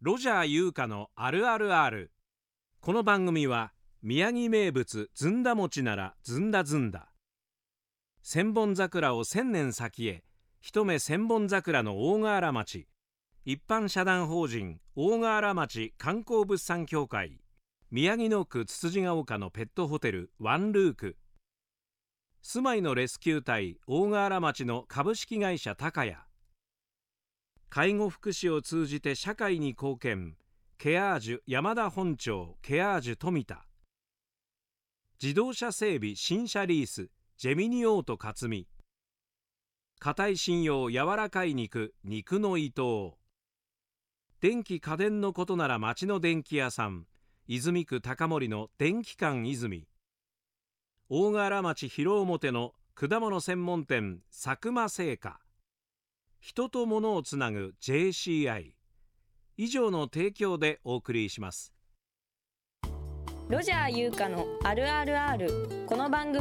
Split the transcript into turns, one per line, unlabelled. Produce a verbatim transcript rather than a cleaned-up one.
ロジャー優香のあるある R。 この番組は宮城名物ずんだ餅ならずんだずんだ、千本桜を千年先へ、一目千本桜の大河原町、一般社団法人大河原町観光物産協会、宮城野区つつじが丘のペットホテルワンルーク、住まいのレスキュー隊大河原町の株式会社高谷、介護福祉を通じて社会に貢献、ケアージュ山田本町ケアージュ富田、自動車整備新車リースジェミニオート克美、硬い信用柔らかい肉肉の伊藤、電気家電のことなら町の電気屋さん泉区高森の電気館泉、大河原町広表の果物専門店佐久間製菓、人と物をつなぐ ジェーシーアイ 以上の提供でお送りします。
ロジャー優香のあるある R。 この番組